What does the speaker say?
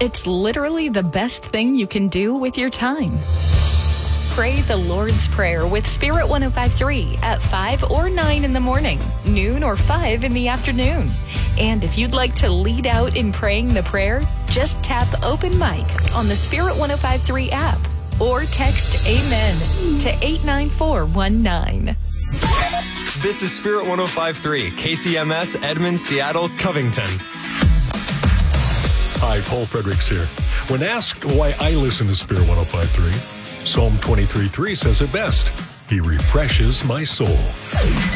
It's literally the best thing you can do with your time. Pray the Lord's Prayer with Spirit 105.3 at 5 or 9 in the morning, noon or 5 in the afternoon. And if you'd like to lead out in praying the prayer, just tap Open Mic on the Spirit 105.3 app or text Amen to 89419. This is Spirit 105.3, KCMS, Edmond, Seattle, Covington. Hi, Paul Fredericks here. When asked why I listen to Spirit 105.3, Psalm 23:3 says it best. He refreshes my soul.